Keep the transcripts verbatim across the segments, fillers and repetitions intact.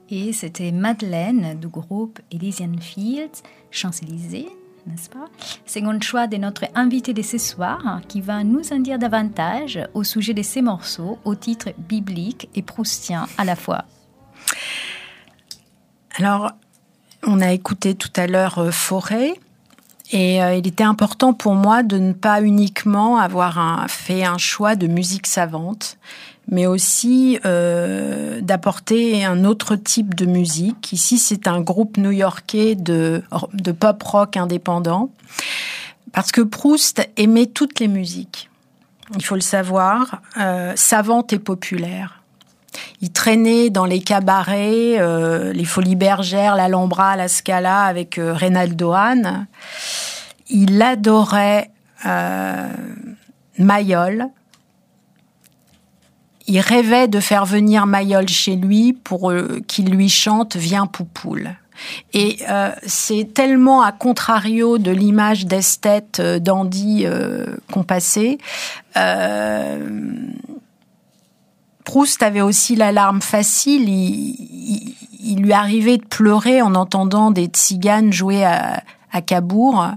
Et c'était Madeleine du groupe Elysian Fields, Champs-Élysées, n'est-ce pas? Second choix de notre invité de ce soir, qui va nous en dire davantage au sujet de ces morceaux au titre biblique et proustien à la fois. Alors, on a écouté tout à l'heure euh, Fauré, et euh, il était important pour moi de ne pas uniquement avoir un, fait un choix de musique savante, mais aussi euh, d'apporter un autre type de musique. Ici, c'est un groupe new-yorkais de, de pop-rock indépendant, parce que Proust aimait toutes les musiques, il faut le savoir, euh, savantes et populaires. Il traînait dans les cabarets, euh, les Folies Bergères, l'Alhambra, la Scala avec euh, Reynaldo Hahn. Il adorait euh, Mayol. Il rêvait de faire venir Mayol chez lui pour euh, qu'il lui chante « Viens Poupoule ». Et euh, c'est tellement à contrario de l'image d'esthète euh, dandy euh, qu'on passait. Euh, Proust avait aussi la larme facile. Il, il, il lui arrivait de pleurer en entendant des tziganes jouer à, à Cabourg.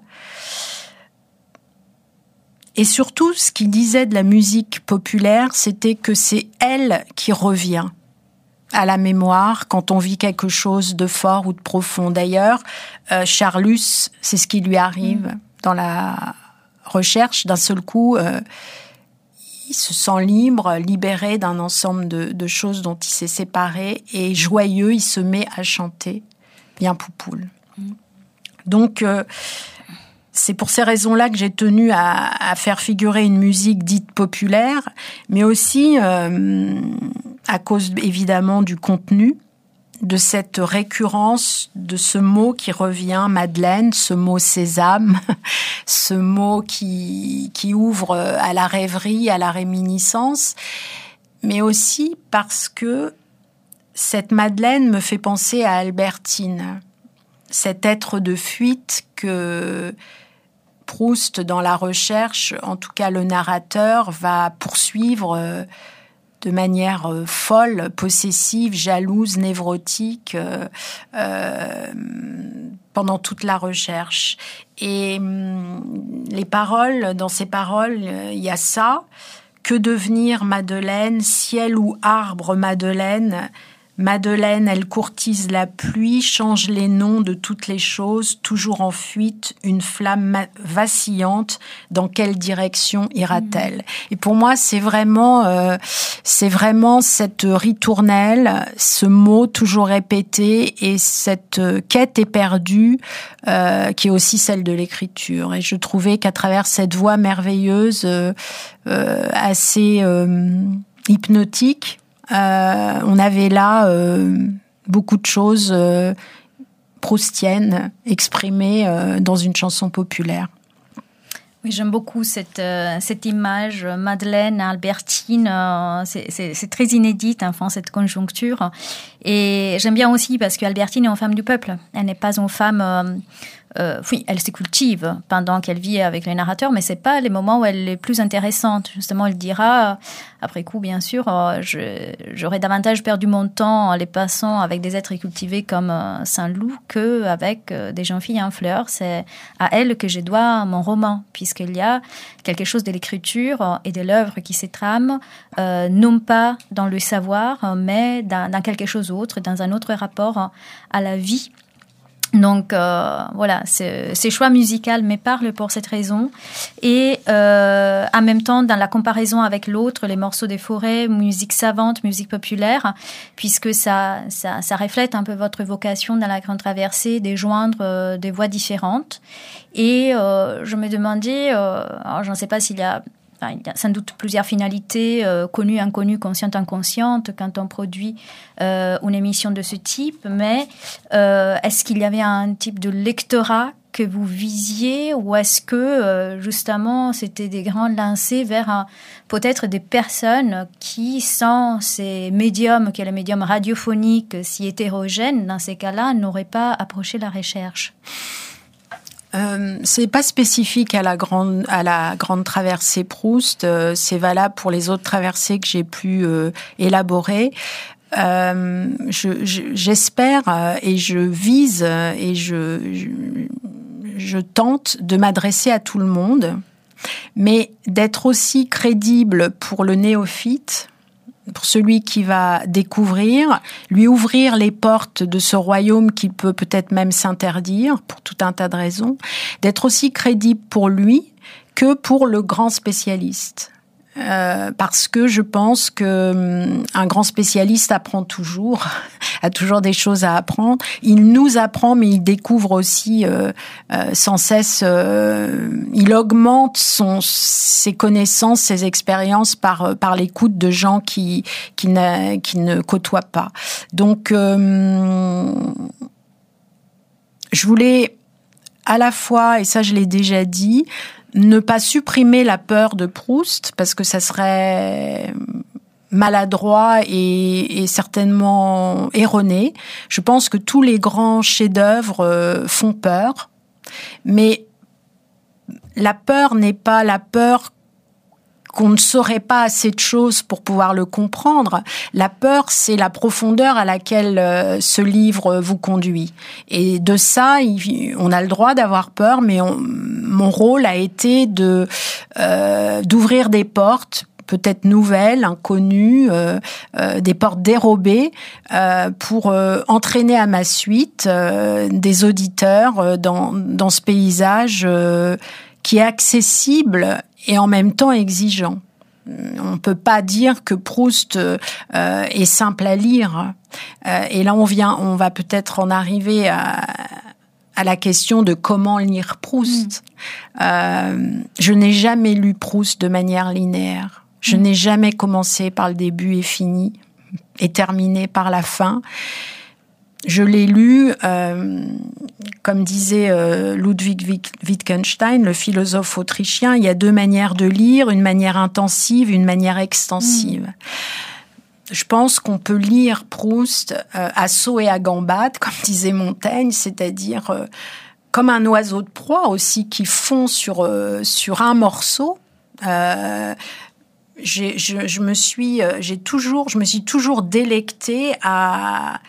Et surtout, ce qu'il disait de la musique populaire, c'était que c'est elle qui revient à la mémoire quand on vit quelque chose de fort ou de profond. D'ailleurs, euh, Charlus, c'est ce qui lui arrive mmh. dans la recherche. D'un seul coup, euh, il se sent libre, libéré d'un ensemble de, de choses dont il s'est séparé, et joyeux, il se met à chanter « Viens Poupoule ». Mmh. Donc, euh, c'est pour ces raisons-là que j'ai tenu à, à faire figurer une musique dite populaire, mais aussi euh, à cause évidemment du contenu, de cette récurrence de ce mot qui revient, Madeleine, ce mot sésame, ce mot qui, qui ouvre à la rêverie, à la réminiscence, mais aussi parce que cette Madeleine me fait penser à Albertine, cet être de fuite que Proust, dans la recherche, en tout cas le narrateur, va poursuivre de manière folle, possessive, jalouse, névrotique, euh, euh, pendant toute la recherche. Et hum, les paroles, dans ces paroles, il y a ça. Que devenir Madeleine, ciel ou arbre Madeleine? Madeleine, elle courtise la pluie, change les noms de toutes les choses, toujours en fuite, une flamme vacillante, dans quelle direction ira-t-elle? Et pour moi, c'est vraiment, euh, c'est vraiment cette ritournelle, ce mot toujours répété, et cette quête éperdue, euh, qui est aussi celle de l'écriture. Et je trouvais qu'à travers cette voix merveilleuse, euh, euh, assez euh, hypnotique, Euh, on avait là euh, beaucoup de choses euh, proustiennes exprimées euh, dans une chanson populaire. Oui, j'aime beaucoup cette, euh, cette image, Madeleine, Albertine, euh, c'est, c'est, c'est très inédite, enfin, cette conjoncture. Et j'aime bien aussi parce qu'Albertine est une femme du peuple, elle n'est pas une femme... Euh, Euh, oui, elle se cultive pendant qu'elle vit avec le narrateur, mais c'est pas les moments où elle est plus intéressante. Justement, elle dira, après coup, bien sûr, euh, je, j'aurais davantage perdu mon temps en les passant avec des êtres cultivés comme euh, Saint-Loup qu'avec euh, des jeunes filles en fleurs. C'est à elle que je dois mon roman, puisqu'il y a quelque chose de l'écriture et de l'œuvre qui se trame, euh, non pas dans le savoir, mais dans, dans quelque chose d'autre, dans un autre rapport à la vie. Donc euh, voilà, ce, ces choix musicaux me parlent pour cette raison. Et euh, en même temps, dans la comparaison avec l'autre, les morceaux des forêts, musique savante, musique populaire, puisque ça, ça, ça reflète un peu votre vocation dans la Grande Traversée, de joindre euh, des voix différentes. Et euh, je me demandais, euh, alors je ne sais pas s'il y a... Enfin, il y a sans doute plusieurs finalités, euh, connues, inconnues, conscientes, inconscientes, quand on produit euh, une émission de ce type. Mais euh, est-ce qu'il y avait un type de lectorat que vous visiez, ou est-ce que, euh, justement, c'était des grands lancers vers un, peut-être des personnes qui, sans ces médiums, qui est le médium radiophonique, si hétérogène, dans ces cas-là, n'auraient pas approché la recherche? Euh, c'est pas spécifique à la grande à la grande traversée Proust. Euh, c'est valable pour les autres traversées que j'ai pu euh, élaborer. euh, je, je, j'espère et je vise et je, je, je tente de m'adresser à tout le monde, mais d'être aussi crédible pour le néophyte, pour celui qui va découvrir, lui ouvrir les portes de ce royaume qu'il peut peut-être même s'interdire, pour tout un tas de raisons, d'être aussi crédible pour lui que pour le grand spécialiste. Euh, parce que je pense que hum, un grand spécialiste apprend toujours, a toujours des choses à apprendre. Il nous apprend, mais il découvre aussi euh, euh, sans cesse. Euh, il augmente son, ses connaissances, ses expériences par par l'écoute de gens qui qui ne qui ne côtoient pas. Donc, euh, je voulais à la fois, et ça je l'ai déjà dit, ne pas supprimer la peur de Proust, parce que ça serait maladroit et, et certainement erroné. Je pense que tous les grands chefs-d'œuvre font peur, mais la peur n'est pas la peur qu'on ne saurait pas assez de choses pour pouvoir le comprendre. La peur, c'est la profondeur à laquelle euh, ce livre vous conduit. Et de ça, il, on a le droit d'avoir peur, mais on, mon rôle a été de euh, d'ouvrir des portes, peut-être nouvelles, inconnues, euh, euh, des portes dérobées, euh, pour euh, entraîner à ma suite euh, des auditeurs euh, dans, dans ce paysage euh, qui est accessible et en même temps exigeant. On ne peut pas dire que Proust euh, est simple à lire. Euh, et là, on vient, on va peut-être en arriver à, à la question de comment lire Proust. Mmh. Euh, je n'ai jamais lu Proust de manière linéaire. Je mmh. n'ai jamais commencé par le début et fini, et terminé par la fin. Je l'ai lu, euh, comme disait euh, Ludwig Wittgenstein, le philosophe autrichien, il y a deux manières de lire, une manière intensive, une manière extensive. Mmh. Je pense qu'on peut lire Proust euh, à saut et à gambade, comme disait Montaigne, c'est-à-dire euh, comme un oiseau de proie aussi qui fond sur, euh, sur un morceau. Euh, j'ai, je, je me suis, j'ai toujours, je me suis toujours délectée à...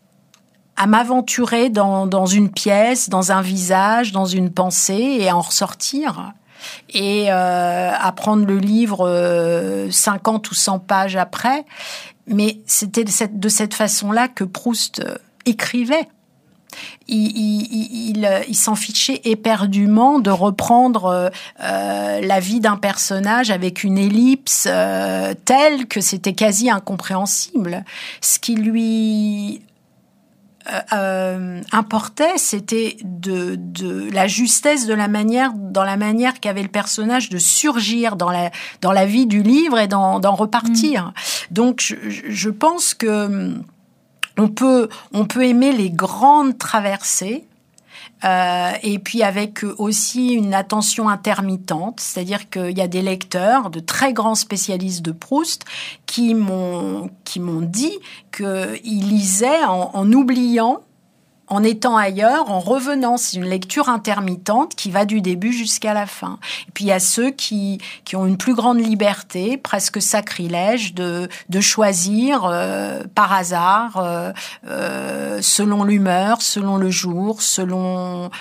à m'aventurer dans, dans une pièce, dans un visage, dans une pensée, et à en ressortir. Et euh, à prendre le livre euh, cinquante ou cent pages après. Mais c'était de cette, de cette façon-là que Proust écrivait. Il, il, il, il s'en fichait éperdument de reprendre euh, la vie d'un personnage avec une ellipse euh, telle que c'était quasi incompréhensible. Ce qui lui... Euh, euh, importait, c'était de, de la justesse de la manière, dans la manière qu'avait le personnage de surgir dans la, dans la vie du livre et d'en, d'en repartir. Mmh. Donc, je, je pense que on peut, on peut aimer les grandes traversées, Euh, et puis avec aussi une attention intermittente, c'est-à-dire qu'il y a des lecteurs, de très grands spécialistes de Proust, qui m'ont qui m'ont dit qu'ils lisaient en, en oubliant, en étant ailleurs, en revenant. C'est une lecture intermittente qui va du début jusqu'à la fin. Et puis il y a ceux qui qui ont une plus grande liberté, presque sacrilège, de de choisir euh, par hasard, euh, euh, selon l'humeur, selon le jour, selon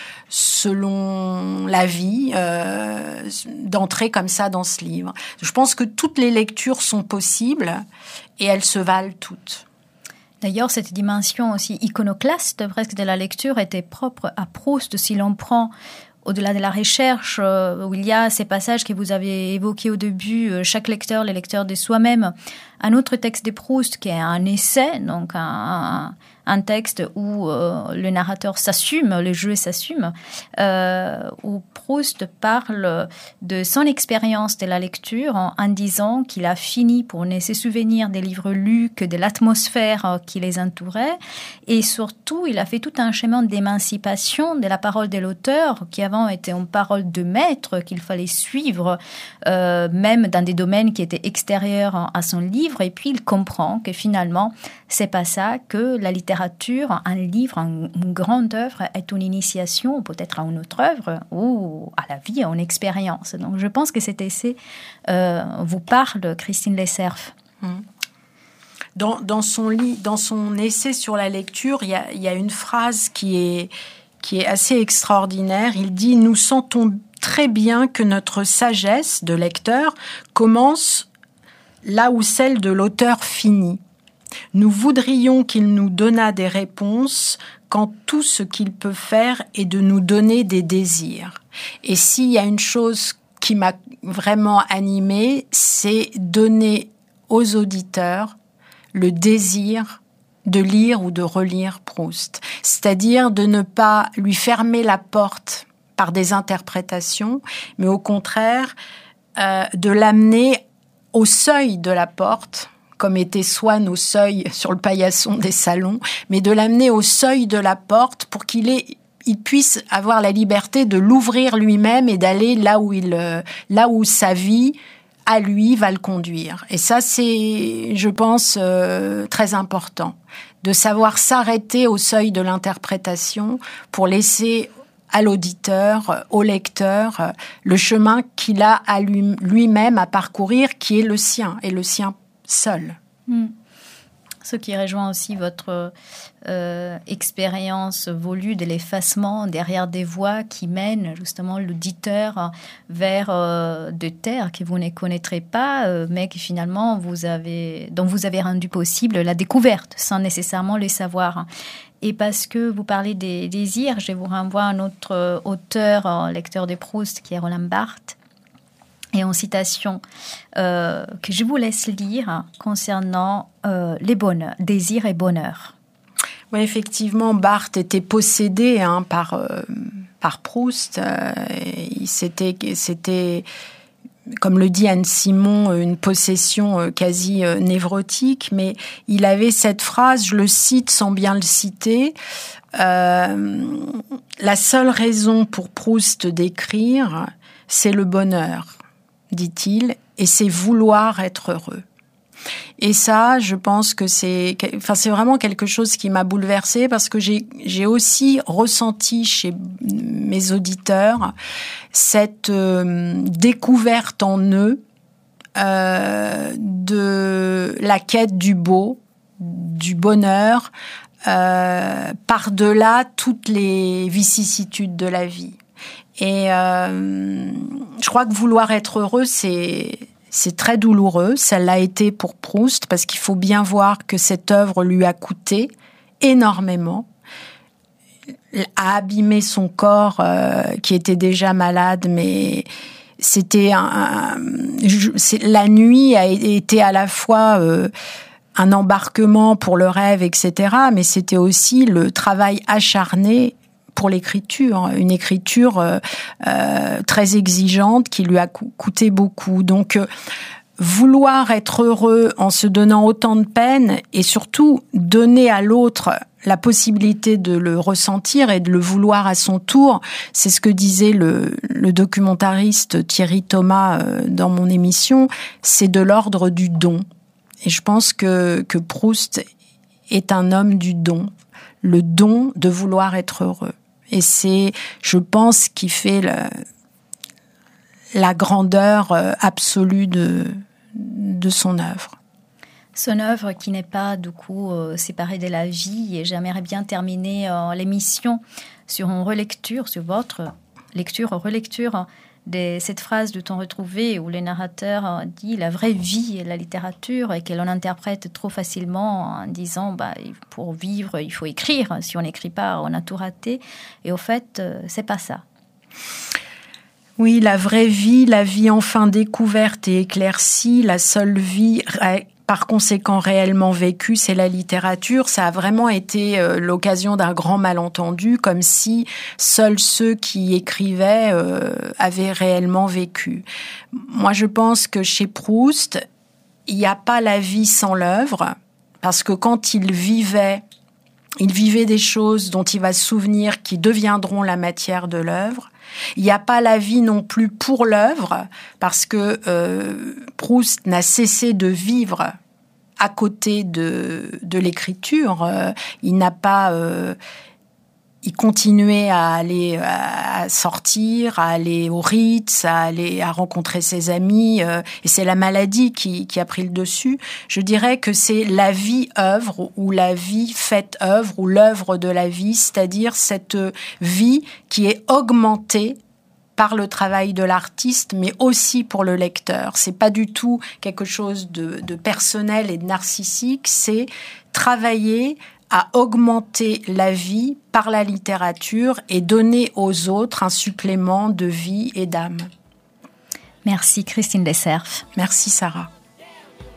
selon la vie, euh, d'entrer comme ça dans ce livre. Je pense que toutes les lectures sont possibles et elles se valent toutes. D'ailleurs, cette dimension aussi iconoclaste presque de la lecture était propre à Proust. Si l'on prend, au-delà de la recherche, où il y a ces passages que vous avez évoqués au début, chaque lecteur, le lecteur de soi-même, un autre texte de Proust qui est un essai, donc un, un texte où euh, le narrateur s'assume, le jeu s'assume, euh, où Proust parle de son expérience de la lecture en, en disant qu'il a fini pour ne se souvenir des livres lus que de l'atmosphère qui les entourait, et surtout il a fait tout un chemin d'émancipation de la parole de l'auteur qui avant était une parole de maître qu'il fallait suivre, euh, même dans des domaines qui étaient extérieurs à son livre, et puis il comprend que finalement c'est pas ça, que la littérature, un livre, une grande œuvre est une initiation peut-être à une autre œuvre ou à la vie, à une expérience. Donc je pense que cet essai euh, vous parle, Christine Lesserf. Mmh. Dans, dans, son, lit, dans son essai sur la lecture, il y a, il y a une phrase qui est, qui est assez extraordinaire. Il dit « Nous sentons très bien que notre sagesse de lecteur commence là où celle de l'auteur finit. Nous voudrions qu'il nous donnât des réponses quand tout ce qu'il peut faire est de nous donner des désirs. » Et s'il y a une chose qui m'a vraiment animée, c'est donner aux auditeurs le désir de lire ou de relire Proust. C'est-à-dire de ne pas lui fermer la porte par des interprétations, mais au contraire, euh, de l'amener au seuil de la porte, comme était Swann au seuil sur le paillasson des salons, mais de l'amener au seuil de la porte pour qu'il ait, il puisse avoir la liberté de l'ouvrir lui-même et d'aller là où il, là où sa vie, à lui, va le conduire. Et ça, c'est, je pense, euh, très important, de savoir s'arrêter au seuil de l'interprétation pour laisser à l'auditeur, au lecteur, le chemin qu'il a à lui, lui-même à parcourir, qui est le sien, et le sien seul. Mmh. Ce qui rejoint aussi votre euh, expérience voulue de l'effacement derrière des voix qui mènent justement l'auditeur vers euh, des terres que vous ne connaîtrez pas, euh, mais que finalement vous avez, dont vous avez rendu possible la découverte sans nécessairement les savoir. Et parce que vous parlez des désirs, je vous renvoie à un autre auteur, lecteur de Proust, qui est Roland Barthes, et en citation euh, que je vous laisse lire concernant euh, les bonheurs, désirs et bonheur. Oui, effectivement, Barthes était possédé hein, par, euh, par Proust. Euh, c'était, c'était, comme le dit Anne Simon, une possession quasi euh, névrotique, mais il avait cette phrase, je le cite sans bien le citer, euh, « La seule raison pour Proust d'écrire, c'est le bonheur. » dit-il, et c'est vouloir être heureux. Et ça, je pense que c'est, enfin, c'est vraiment quelque chose qui m'a bouleversée parce que j'ai, j'ai aussi ressenti chez mes auditeurs cette euh, découverte en eux euh, de la quête du beau, du bonheur, euh, par-delà toutes les vicissitudes de la vie. Et euh, je crois que vouloir être heureux, c'est, c'est très douloureux. Ça l'a été pour Proust, parce qu'il faut bien voir que cette œuvre lui a coûté énormément, a abîmé son corps euh, qui était déjà malade, mais c'était un, un, c'est, la nuit a été à la fois euh, un embarquement pour le rêve, et cetera, mais c'était aussi le travail acharné pour l'écriture, une écriture euh, euh, très exigeante qui lui a co- coûté beaucoup. Donc, euh, vouloir être heureux en se donnant autant de peine et surtout donner à l'autre la possibilité de le ressentir et de le vouloir à son tour, c'est ce que disait le, le documentariste Thierry Thomas euh, dans mon émission, c'est de l'ordre du don. Et je pense que, que Proust est un homme du don, le don de vouloir être heureux. Et c'est, je pense, qui fait le, la grandeur absolue de, de son œuvre. Son œuvre qui n'est pas, du coup, euh, séparée de la vie. Et j'aimerais bien terminer euh, l'émission sur une relecture, sur votre lecture, relecture de cette phrase du temps retrouvé où le narrateur dit la vraie vie est la littérature et que l'on interprète trop facilement en disant bah, pour vivre il faut écrire, si on n'écrit pas on a tout raté, et au fait c'est pas ça. Oui, la vraie vie, la vie enfin découverte et éclaircie, la seule vie par conséquent réellement vécue, c'est la littérature. Ça a vraiment été euh, l'occasion d'un grand malentendu, comme si seuls ceux qui écrivaient euh, avaient réellement vécu. Moi, je pense que chez Proust, il n'y a pas la vie sans l'œuvre, parce que quand il vivait, il vivait des choses dont il va se souvenir qui deviendront la matière de l'œuvre. Il n'y a pas la vie non plus pour l'œuvre, parce que euh, Proust n'a cessé de vivre à côté de, de l'écriture. Euh, il n'a pas, euh, il continuait à aller à sortir, à aller au Ritz, à aller à rencontrer ses amis, euh, et c'est la maladie qui, qui a pris le dessus. Je dirais que c'est la vie-œuvre, ou la vie faite œuvre, ou l'œuvre de la vie, c'est-à-dire cette vie qui est augmentée par le travail de l'artiste, mais aussi pour le lecteur. C'est pas du tout quelque chose de, de personnel et de narcissique, c'est travailler à augmenter la vie par la littérature et donner aux autres un supplément de vie et d'âme. Merci Christine Desserf. Merci Sarah.